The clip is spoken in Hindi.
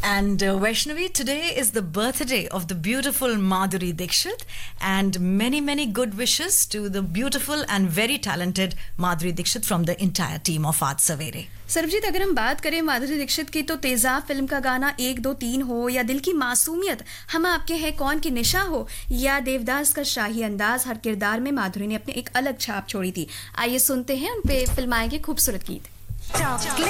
And Vaishnavi, today is the birthday of the beautiful Madhuri Dixit, and many good wishes to the beautiful and very talented Madhuri Dixit from the entire team of Aaj Savere. Sarabjit, अगर हम बात करें माधुरी दीक्षित की तो तेजाब फिल्म का गाना 1 2 3 हो, या दिल की मासूमियत हम आपके हैं कौन की निशा हो, या देवदास का शाही अंदाज, हर किरदार में माधुरी ने अपनी एक अलग छाप छोड़ी थी. आइए सुनते हैं उन पे फिल्माए के खूबसूरत गीत.